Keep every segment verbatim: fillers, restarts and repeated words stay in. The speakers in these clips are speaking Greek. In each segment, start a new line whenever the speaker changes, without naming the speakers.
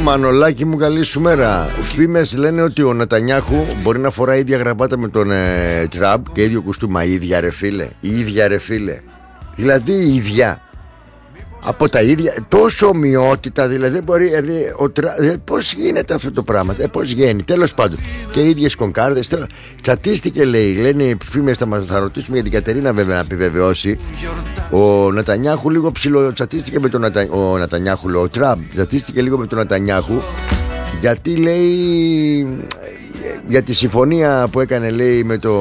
Μανολάκι μου, καλή σου μέρα. Φήμες λένε ότι ο Νετανιάχου μπορεί να φοράει ίδια γραβάτα με τον ε, Τραμπ και ίδιο κουστούμα. Ίδια ρε φίλε, ίδια ρε φίλε. Δηλαδή η ίδια. Από τα ίδια, τόσο ομοιότητα δηλαδή, δεν μπορεί, δηλαδή, ο τρα... πώς γίνεται αυτό το πράγμα, ε, πώς γίνει, τέλος πάντων. Και οι ίδιες κονκάρδες, τέλος. Τσατίστηκε λέει, λένε οι φήμες, θα μας θα ρωτήσουμε για την Κατερίνα βέβαια να επιβεβαιώσει. Ο Νετανιάχου λίγο ψηλό τσατίστηκε με τον Νετα... ο Νετανιάχου, ο Τραμπ τσατίστηκε λίγο με τον Νετανιάχου, γιατί λέει για τη συμφωνία που έκανε λέει με το,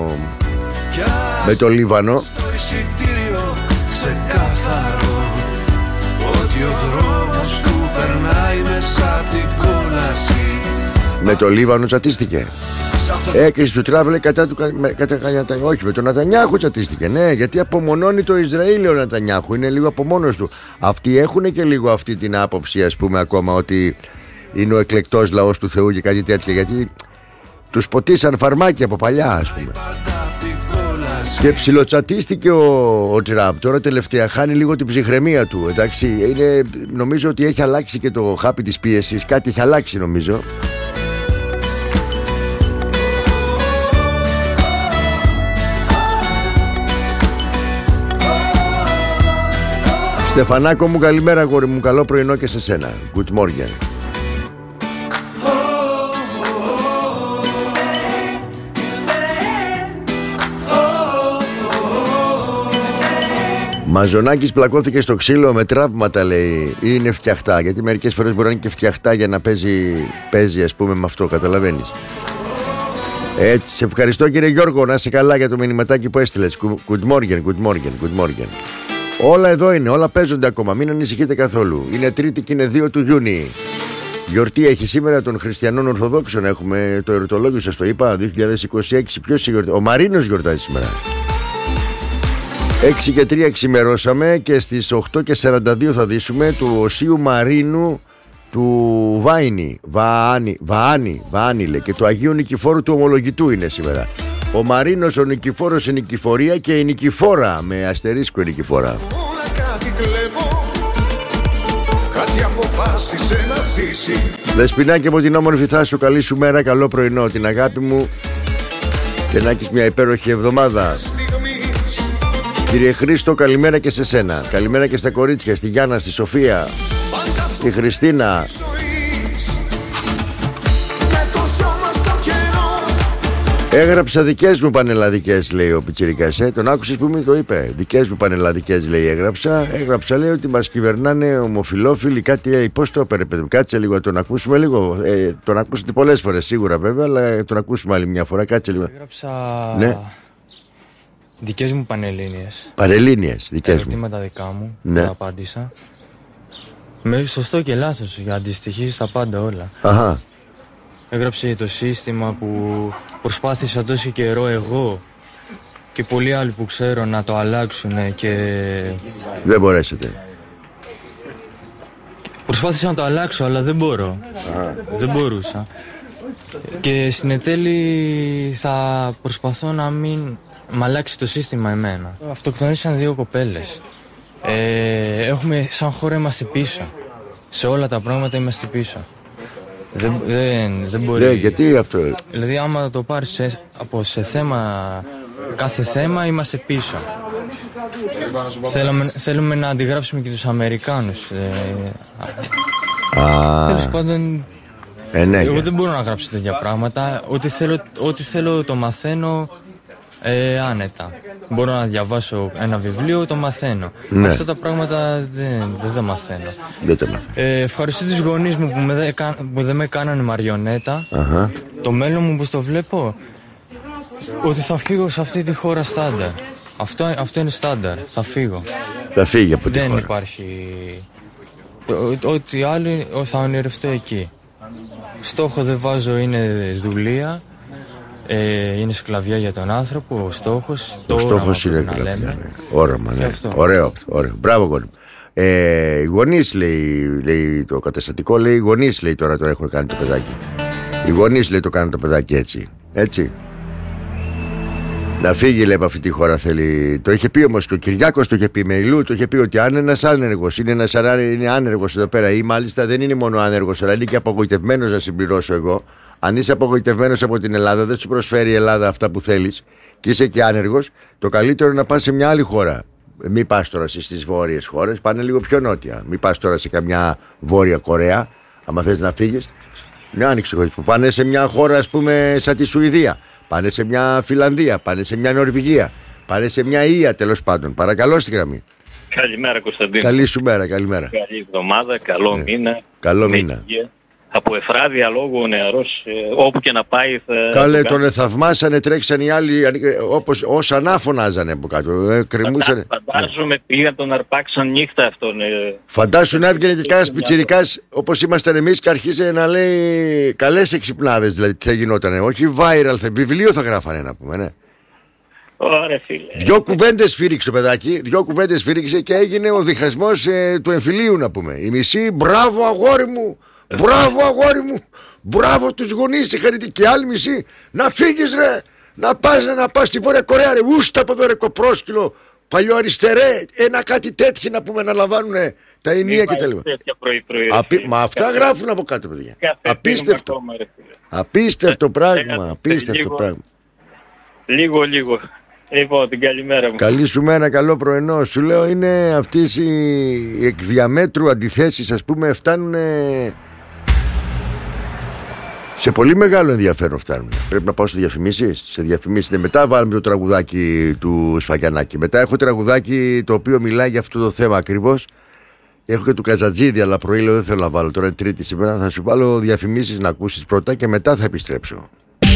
με το Λίβανο. Με το Λίβανο τσατίστηκε. Έκριση του Τραμπ λέει κατά του κατά, κατά, όχι, με τον Νετανιάχου τσατίστηκε. Ναι, γιατί απομονώνει το Ισραήλ ο Νετανιάχου. Είναι λίγο από μόνος του. Αυτοί έχουν και λίγο αυτή την άποψη, ας πούμε, ακόμα ότι είναι ο εκλεκτός λαός του Θεού και κάτι τέτοια. Γιατί τους ποτίσαν φαρμάκια από παλιά, ας πούμε. Και ψιλοτσατίστηκε ο, ο Τραμπ. Τώρα τελευταία χάνει λίγο την ψυχραιμία του. Εντάξει, είναι, νομίζω ότι έχει αλλάξει και το χάπι της πίεσης. Κάτι έχει αλλάξει νομίζω. Στεφανάκο μου, καλημέρα αγόρι μου. Καλό πρωινό και σε σένα. Good morning. Μαζονάκης πλακώθηκε στο ξύλο με τραύματα λέει. Είναι φτιαχτά. Γιατί μερικές φορές μπορεί να είναι και φτιαχτά για να παίζει, παίζει ας πούμε με αυτό, καταλαβαίνεις. Έτσι, σε ευχαριστώ κύριε Γιώργο. Να είσαι καλά για το μηνυματάκι που έστειλες. Good morning, good morning, good morning. Όλα εδώ είναι, όλα παίζονται ακόμα. Μην ανησυχείτε καθόλου. Είναι Τρίτη και είναι δύο του Ιούνιου. Γιορτή έχει σήμερα των Χριστιανών Ορθοδόξων. Έχουμε το ερωτολόγιο, σας το είπα, δύο χιλιάδες είκοσι έξι. Ποιος γιορτάζει? Ο Μαρίνος γιορτάζει σήμερα. έξι και τρία ξημερώσαμε και στις οκτώ και σαράντα δύο θα δείσουμε του Οσίου Μαρίνου του Βάινι, Βαάνι, Βαάνι, Βαάνι λέει, και του Αγίου Νικηφόρου του Ομολογητού είναι σήμερα. Ο Μαρίνος, ο Νικηφόρος, η Νικηφορία και η Νικηφόρα με αστερίσκο η Νικηφόρα. Δεσποινάκι από την όμορφη Θάσου, καλή σου μέρα, καλό πρωινό, την αγάπη μου και να έχεις μια υπέροχη εβδομάδα. Κύριε Χρήστο, καλημέρα και σε σένα. Καλημέρα και στα κορίτσια, στη Γιάννα, στη Σοφία, στη Χριστίνα. Έγραψα δικές μου πανελλαδικές, λέει ο πιτσιρικάς, ε. Τον άκουσες που μου το είπε? Δικές μου πανελλαδικές, λέει, έγραψα. Έγραψα, λέει, ότι μας κυβερνάνε ομοφυλόφιλοι. Κάτι, λέει, πώς το έπαιρε, παιδί μου? Κάτσε λίγο, τον ακούσουμε λίγο. Ε, τον ακούσατε πολλές φορές σίγουρα βέβαια, αλλά τον ακούσουμε άλλη μια φορά. Κάτσε λίγο.
Έγραψα...
Ναι.
Δικές μου πανελλήνιες.
Πανελλήνιες, δικές μου.
Ερωτήματα δικά μου,
ναι.
Τα απάντησα. Με σωστό και λάθος, για αντιστοιχεί στα πάντα όλα.
Αχα.
Έγραψε το σύστημα που προσπάθησα τόσο καιρό εγώ και πολλοί άλλοι που ξέρω να το αλλάξουν και...
Δεν μπορέσετε.
Προσπάθησα να το αλλάξω, αλλά δεν μπορώ. Α. Δεν μπορούσα. Και στην ετέλη θα προσπαθώ να μην μ' αλλάξει το σύστημα εμένα. Αυτοκτονήσαν δύο κοπέλες. Ε, έχουμε, σαν χώρα είμαστε πίσω. Σε όλα τα πράγματα είμαστε πίσω. Δεν, δεν, δεν μπορεί.
Ναι, γιατί αυτό?
Δηλαδή άμα το πάρεις σε, από σε θέμα, κάθε θέμα είμαστε πίσω. Θέλουμε, θέλουμε να αντιγράψουμε και τους Αμερικάνους. Ε,
Α,
τέλος πάντων,
ε, ναι,
εγώ δεν μπορώ να γράψω τέτοια πράγματα. Ό,τι θέλω, ό,τι θέλω το μαθαίνω ε, άνετα. Μπορώ να διαβάσω ένα βιβλίο, το μαθαίνω. Ναι. Αυτά τα πράγματα δεν, δεν τα μαθαίνω.
Δεν τα μαθαίνω. Ε,
ευχαριστώ τους γονείς μου που, με, που δεν με κάνανε μαριονέτα. Uh-huh. Το μέλλον μου που το βλέπω, ότι θα φύγω σε αυτή τη χώρα στάνταρ. Αυτό, αυτό είναι στάνταρ. Θα φύγω.
Θα φύγει από τη
δεν
χώρα.
Δεν υπάρχει... Ό,τι άλλο θα ονειρευτώ εκεί. Στόχο δεν βάζω, είναι δουλεία. Ε, είναι σκλαβιά για τον άνθρωπο, ο στόχος.
Ο στόχος είναι σκλαβιά. Ναι. Όραμα, ναι. Ωραίο, ωραίο. Μπράβο, γόνι. Ε, οι γονείς, λέει, λέει το καταστατικό, λέει οι γονείς, λέει τώρα το έχουν κάνει το παιδάκι. Οι γονείς, λέει, το κάνουν το παιδάκι έτσι. Έτσι. Να φύγει, λέει, από αυτή τη χώρα θέλει. Το είχε πει όμως και ο Κυριάκος, το είχε πει με Ηλού, το είχε πει ότι αν ένας άνεργος είναι ένας είναι άνεργος εδώ πέρα, ή μάλιστα δεν είναι μόνο άνεργος, αλλά είναι και απογοητευμένος, να συμπληρώσω εγώ. Αν είσαι απογοητευμένος από την Ελλάδα, δεν σου προσφέρει η Ελλάδα αυτά που θέλεις και είσαι και άνεργος, το καλύτερο είναι να πας σε μια άλλη χώρα. Μην πας τώρα στις βόρειες χώρες, πάνε λίγο πιο νότια. Μην πας τώρα σε καμιά Βόρεια Κορέα, άμα θες να φύγεις. Μια άνοιξη χωρίς που πάνε σε μια χώρα, ας πούμε, σαν τη Σουηδία. Πάνε σε μια Φιλανδία, πάνε σε μια Νορβηγία, πάνε σε μια Ία, τέλος πάντων. Παρακαλώ στη γραμμή.
Καλημέρα, Κωνσταντίνο.
Καλή σου μέρα, καλημέρα.
Καλή εβδομάδα, καλό ναι. μήνα.
Καλό μήνα.
Υγεία. Από Εφράδια λόγω ο νεαρός, ε, όπου και να πάει θα...
Καλέ, τον εθαυμάσανε, τρέξαν οι άλλοι, όπως ως ανά φωνάζανε από κάτω. Ε, κρεμούσανε.
Φαντάζομαι πήγαν τον αρπάξαν νύχτα αυτόν. Ε,
Φαντάσου να έβγαινε και κάνας πιτσιρικάς όπως ήμασταν εμείς και αρχίζε να λέει καλές εξυπνάδες, δηλαδή τι θα γινότανε. Όχι viral, θα, βιβλίο θα γράφανε να πούμε, ναι.
Ωραία, φίλε.
Δυο κουβέντες σφύριξε το παιδάκι, δυο κουβέντες σφύριξε και έγινε ο διχασμός ε, του εμφυλίου να πούμε. Η μισή, μπράβο αγόρι μου, μπράβο αγόρι μου, μπράβο τους γονείς, συγχαρητήρια. Και άλλη μισή, να φύγεις ρε, να πας να πας στη Βόρεια Κορέα ρε, ούστα από εδώ ρε κοπρόσκυλο, παλιοαριστερέ, ένα κάτι τέτοιο να πούμε να λαμβάνουν τα ενία και τα λοιπά. Απί... Μα αυτά γράφουν από κάτω παιδιά. Απίστευτο. Απίστευτο πράγμα, απίστευτο πράγμα.
Λίγο, λίγο. Λοιπόν, την καλημέρα μου.
Καλή σου μέρα, καλό πρωινό. Σου λέω είναι αυτές οι εκ διαμέτρου αντιθέσεις, ας πούμε, φτάνουν σε πολύ μεγάλο ενδιαφέρον φτάνουν. Πρέπει να πάω σε διαφημίσεις. Σε διαφημίσεις. Ναι, μετά βάλουμε το τραγουδάκι του Σφακιανάκη. Μετά έχω τραγουδάκι το οποίο μιλάει για αυτό το θέμα ακριβώς. Έχω και του Καζατζίδη, αλλά πρωί λέω δεν θέλω να βάλω. Τώρα είναι Τρίτη σήμερα. Θα σου βάλω διαφημίσεις να ακούσεις πρώτα και μετά θα επιστρέψω.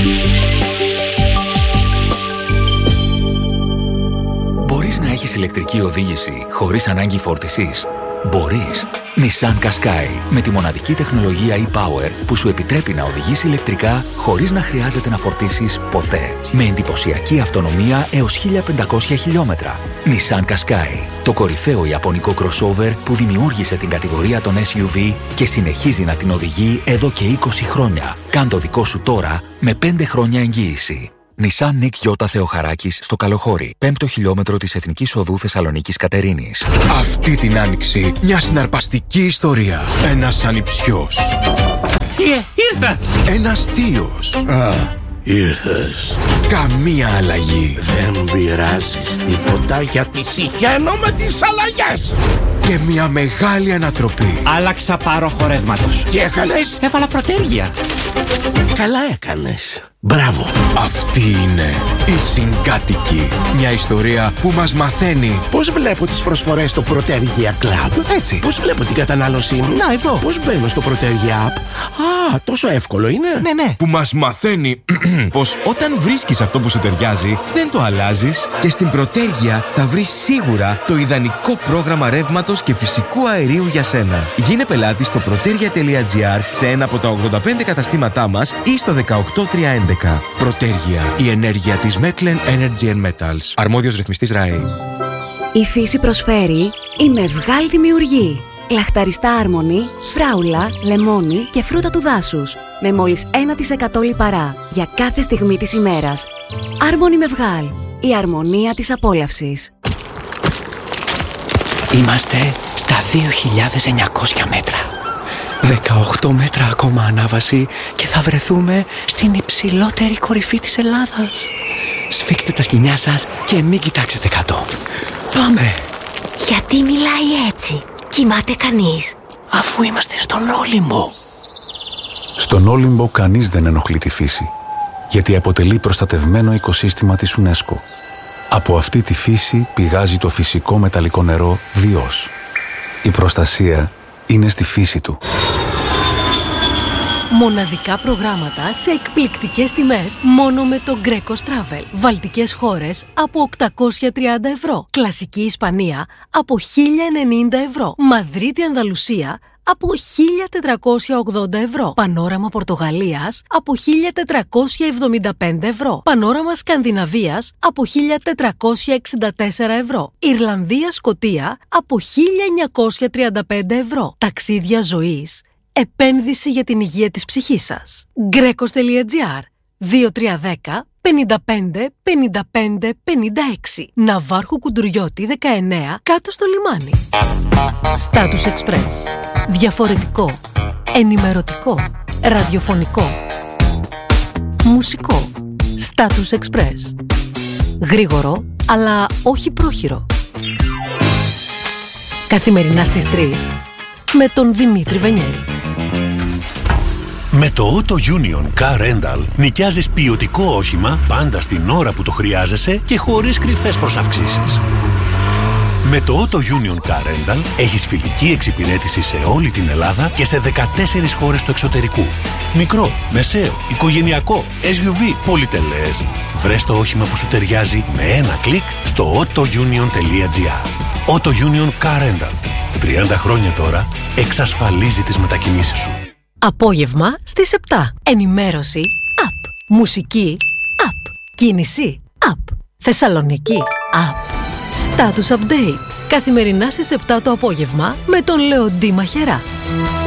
Μπορείς να έχεις ηλεκτρική οδήγηση χωρίς ανάγκη φόρτισης. Μπορείς. Nissan Qashqai με τη μοναδική τεχνολογία e-Power που σου επιτρέπει να οδηγείς ηλεκτρικά χωρίς να χρειάζεται να φορτίσεις ποτέ. Με εντυπωσιακή αυτονομία έως χίλια πεντακόσια χιλιόμετρα. Nissan Qashqai, το κορυφαίο ιαπωνικό crossover που δημιούργησε την κατηγορία των ες γιου βι και συνεχίζει να την οδηγεί εδώ και είκοσι χρόνια. Κάν το δικό σου τώρα με πέντε χρόνια εγγύηση. Nissan Νικ Γιώτα Θεοχαράκης στο Καλοχώρι, πέμπτο χιλιόμετρο της Εθνικής Οδού Θεσσαλονίκης Κατερίνης.
Αυτή την άνοιξη, μια συναρπαστική ιστορία. Ένας ανιψιός.
Θείε, ήρθα!
Ένας θείος.
Α, ήρθες.
Καμία αλλαγή.
Δεν πειράζεις τίποτα γιατί συχαίνω με τις αλλαγές.
Και μια μεγάλη ανατροπή.
Άλλαξα πάροχο ρεύματος.
Τι έκανες?
Έβαλα προτέρια.
Καλά έκανες. Μπράβο.
Αυτή είναι η Συγκάτοικη. Μια ιστορία που μας μαθαίνει
πώς βλέπω τις προσφορές στο Protergia Club.
Έτσι.
Πώς βλέπω την κατανάλωσή μου.
Να, εδώ.
Πώς μπαίνω στο Protergia App. Α, τόσο εύκολο είναι.
Ναι, ναι.
Που μας μαθαίνει πως όταν βρίσκεις αυτό που σου ταιριάζει, δεν το αλλάζεις και στην Protergia θα βρεις σίγουρα το ιδανικό πρόγραμμα ρεύματος και φυσικού αερίου για σένα. Γίνε πελάτη στο protergia τελεία τζι άρ σε ένα από τα ογδόντα πέντε καταστήματά μας ή στο δεκαοκτώ τριακόσια έντεκα. Protergia, η ενέργεια της Metlen Energy and Metals. Αρμόδιος ρυθμιστής ΡΑΕ.
Η φύση προσφέρει η Μευγάλ δημιουργεί. Λαχταριστά άρμονη, φράουλα, λεμόνι και φρούτα του δάσους. Με μόλις ένα τοις εκατό λιπαρά για κάθε στιγμή της ημέρας. Άρμονη Μευγάλ, η αρμονία της απόλαυσης.
Είμαστε στα δύο χιλιάδες εννιακόσια μέτρα. δεκαοκτώ μέτρα ακόμα ανάβαση και θα βρεθούμε στην υψηλότερη κορυφή της Ελλάδας. Σφίξτε τα σκοινιά σας και μην κοιτάξετε κάτω. Πάμε!
Γιατί μιλάει έτσι? Κοιμάται κανείς?
Αφού είμαστε στον Όλυμπο.
Στον Όλυμπο κανείς δεν ενοχλεί τη φύση, γιατί αποτελεί προστατευμένο οικοσύστημα της UNESCO. Από αυτή τη φύση πηγάζει το φυσικό μεταλλικό νερό Διός. Η προστασία είναι στη φύση του.
Μοναδικά προγράμματα σε εκπληκτικές τιμές μόνο με το Greco Travel. Βαλτικές χώρες από οκτακόσια τριάντα ευρώ. Κλασική Ισπανία από χίλια ενενήντα ευρώ. Μαδρίτη Ανδαλουσία από χίλια τετρακόσια ογδόντα ευρώ. Πανόραμα Πορτογαλίας από χίλια τετρακόσια εβδομήντα πέντε ευρώ. Πανόραμα Σκανδιναβίας από χίλια τετρακόσια εξήντα τέσσερα ευρώ. Ιρλανδία Σκωτία από χίλια εννιακόσια τριάντα πέντε ευρώ. Ταξίδια ζωής. Επένδυση για την υγεία της ψυχής σας. Γκρέκος τελεία τζι άρ δύο τρία ένα μηδέν πενήντα πέντε πενήντα πέντε πενήντα έξι. Ναυάρχου Κουντουριώτη δεκαεννέα, κάτω στο λιμάνι. Status Express. Διαφορετικό, ενημερωτικό, ραδιοφωνικό, μουσικό. Status Express. Γρήγορο, αλλά όχι πρόχειρο. Καθημερινά στις τρεις με τον Δημήτρη Βενιέρη.
Με το Auto Union Car Rental νοικιάζεις ποιοτικό όχημα πάντα στην ώρα που το χρειάζεσαι και χωρίς κρυφές προσαυξήσεις. Με το Auto Union Car Rental έχεις φιλική εξυπηρέτηση σε όλη την Ελλάδα και σε δεκατέσσερις χώρες του εξωτερικού. Μικρό, μεσαίο, οικογενειακό, ες γιου βι, πολυτελές. Βρες το όχημα που σου ταιριάζει με ένα κλικ στο autounion τελεία τζι άρ. Auto Union Car Rental. τριάντα χρόνια τώρα εξασφαλίζει τις μετακινήσεις σου.
Απόγευμα στις επτά. Ενημέρωση App. Μουσική App. Κίνηση App. Θεσσαλονίκη App. Status Update. Καθημερινά στις επτά το απόγευμα με τον Λεοντή Μαχερά.